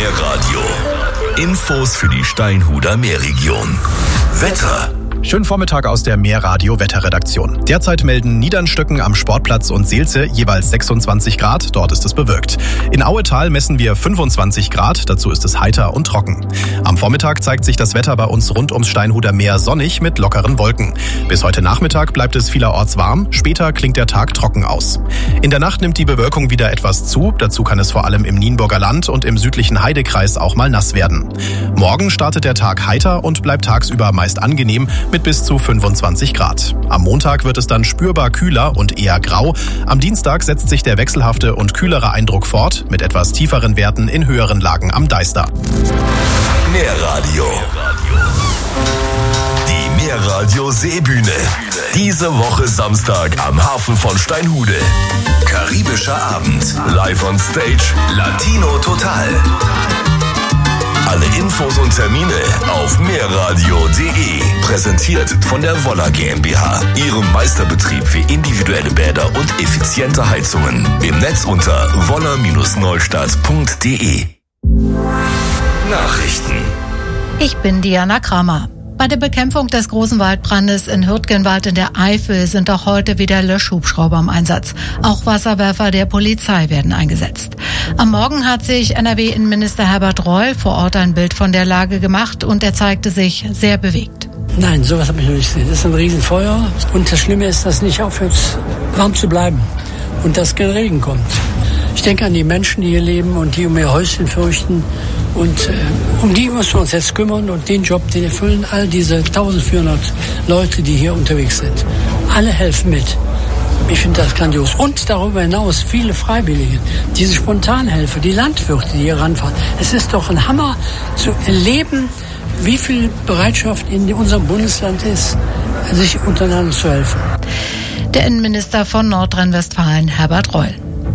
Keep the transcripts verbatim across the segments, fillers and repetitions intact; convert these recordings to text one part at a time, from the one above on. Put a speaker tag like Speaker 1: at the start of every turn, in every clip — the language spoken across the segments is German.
Speaker 1: Meerradio. Infos für die Steinhuder Meerregion. Wetter.
Speaker 2: Schönen Vormittag aus der Meerradio-Wetterredaktion. Derzeit melden Niedernstücken am Sportplatz und Seelze jeweils sechsundzwanzig Grad, dort ist es bewölkt. In Auetal messen wir fünfundzwanzig Grad, dazu ist es heiter und trocken. Am Vormittag zeigt sich das Wetter bei uns rund ums Steinhuder Meer sonnig mit lockeren Wolken. Bis heute Nachmittag bleibt es vielerorts warm, später klingt der Tag trocken aus. In der Nacht nimmt die Bewölkung wieder etwas zu, dazu kann es vor allem im Nienburger Land und im südlichen Heidekreis auch mal nass werden. Morgen startet der Tag heiter und bleibt tagsüber meist angenehm, mit bis zu fünfundzwanzig Grad. Am Montag wird es dann spürbar kühler und eher grau. Am Dienstag setzt sich der wechselhafte und kühlere Eindruck fort, mit etwas tieferen Werten in höheren Lagen am Deister.
Speaker 1: Meerradio. Die Meerradio Seebühne. Diese Woche Samstag am Hafen von Steinhude. Karibischer Abend. Live on Stage. Latino Total. Alle Infos und Termine auf meerradio punkt de. Präsentiert von der Woller GmbH. Ihrem Meisterbetrieb für individuelle Bäder und effiziente Heizungen. Im Netz unter woller Neustadt punkt de. Nachrichten.
Speaker 3: Ich bin Diana Kramer. Bei der Bekämpfung des großen Waldbrandes in Hürtgenwald in der Eifel sind auch heute wieder Löschhubschrauber im Einsatz. Auch Wasserwerfer der Polizei werden eingesetzt. Am Morgen hat sich N R W-Innenminister Herbert Reul vor Ort ein Bild von der Lage gemacht und er zeigte sich sehr bewegt.
Speaker 4: Nein, sowas habe ich noch nicht gesehen. Das ist ein Riesenfeuer und das Schlimme ist, dass nicht aufhört, warm zu bleiben und dass kein Regen kommt. Ich denke an die Menschen, die hier leben und die um ihr Häuschen fürchten. Und äh, um die müssen wir uns jetzt kümmern und den Job, den erfüllen all diese eintausendvierhundert Leute, die hier unterwegs sind. Alle helfen mit. Ich finde das grandios. Und darüber hinaus viele Freiwillige, diese Spontanhelfer, die Landwirte, die hier ranfahren. Es ist doch ein Hammer zu erleben, wie viel Bereitschaft in unserem Bundesland ist, sich untereinander zu helfen.
Speaker 3: Der Innenminister von Nordrhein-Westfalen, Herbert Reul.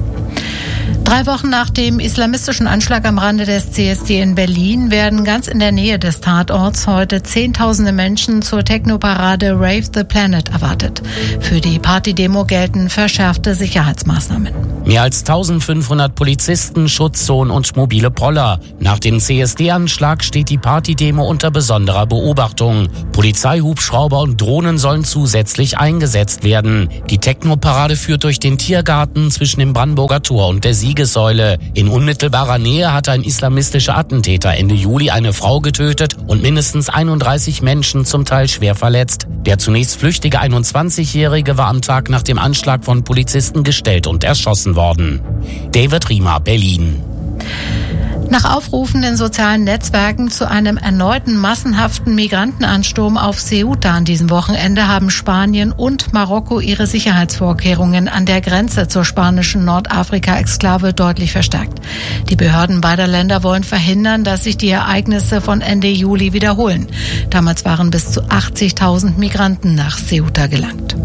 Speaker 3: Drei Wochen nach dem islamistischen Anschlag am Rande des C S D in Berlin werden ganz in der Nähe des Tatorts heute Zehntausende Menschen zur Techno-Parade Rave the Planet erwartet. Für die Partydemo gelten verschärfte Sicherheitsmaßnahmen.
Speaker 5: Mehr als eintausendfünfhundert Polizisten, Schutzzonen und mobile Poller. Nach dem C S D-Anschlag steht die Partydemo unter besonderer Beobachtung. Polizeihubschrauber und Drohnen sollen zusätzlich eingesetzt werden. Die Techno-Parade führt durch den Tiergarten zwischen dem Brandenburger Tor und der Siegessäule. In unmittelbarer Nähe hatte ein islamistischer Attentäter Ende Juli eine Frau getötet und mindestens einunddreißig Menschen zum Teil schwer verletzt. Der zunächst flüchtige einundzwanzigjährige war am Tag nach dem Anschlag von Polizisten gestellt und erschossen worden. David Riemer, Berlin.
Speaker 3: Nach Aufrufen in sozialen Netzwerken zu einem erneuten massenhaften Migrantenansturm auf Ceuta an diesem Wochenende haben Spanien und Marokko ihre Sicherheitsvorkehrungen an der Grenze zur spanischen Nordafrika-Exklave deutlich verstärkt. Die Behörden beider Länder wollen verhindern, dass sich die Ereignisse von Ende Juli wiederholen. Damals waren bis zu achtzigtausend Migranten nach Ceuta gelangt.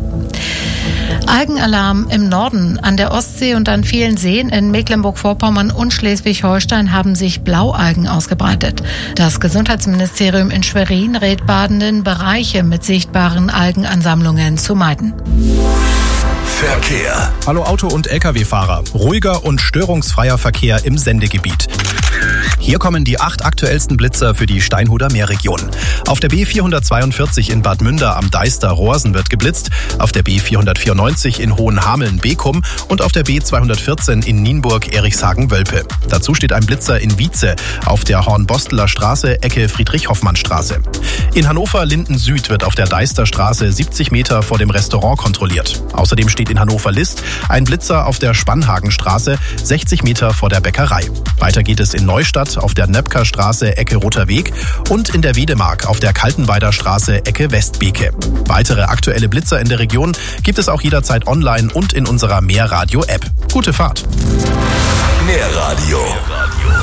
Speaker 3: Algenalarm im Norden. An der Ostsee und an vielen Seen in Mecklenburg-Vorpommern und Schleswig-Holstein haben sich Blaualgen ausgebreitet. Das Gesundheitsministerium in Schwerin rät Badenden, Bereiche mit sichtbaren Algenansammlungen zu meiden.
Speaker 1: Verkehr.
Speaker 2: Hallo Auto- und L K W-Fahrer. Ruhiger und störungsfreier Verkehr im Sendegebiet. Hier kommen die acht aktuellsten Blitzer für die Steinhuder Meerregion. Auf der B vierhundertzweiundvierzig in Bad Münder am Deister-Rohrsen wird geblitzt, auf der B vierhundertvierundneunzig in Hohenhameln-Bekum und auf der B zweihundertvierzehn in Nienburg-Erichshagen-Wölpe. Dazu steht ein Blitzer in Wietze auf der Hornbosteler Straße, Ecke Friedrich-Hoffmann-Straße. In Hannover-Linden-Süd wird auf der Deisterstraße siebzig Meter vor dem Restaurant kontrolliert. Außerdem steht in Hannover-List ein Blitzer auf der Spannhagenstraße, sechzig Meter vor der Bäckerei. Weiter geht es in Neustadt auf der Nöpker-Straße, Ecke Roter Weg und in der Wedemark auf der Kaltenweider Straße, Ecke Westbeke. Weitere aktuelle Blitzer in der Region gibt es auch jederzeit online und in unserer Meerradio-App. Gute Fahrt!
Speaker 1: Meerradio.